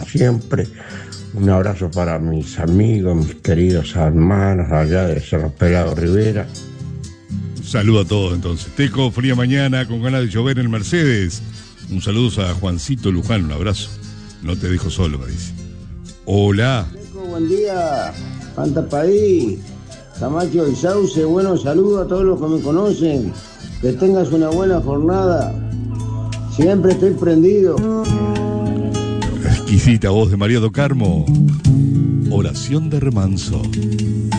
siempre. Un abrazo para mis amigos, mis queridos hermanos allá de Cerro Pelado Rivera. Saludo a todos entonces. Teco, fría mañana con ganas de llover en el Mercedes. Un saludo a Juancito Luján, un abrazo. No te dejo solo, me dice. Hola. Teco, buen día. Fanta País, Camacho y Sauce, bueno, saludo a todos los que me conocen. Que tengas una buena jornada. Siempre estoy prendido. Exquisita voz de María do Carmo. Oración de remanso.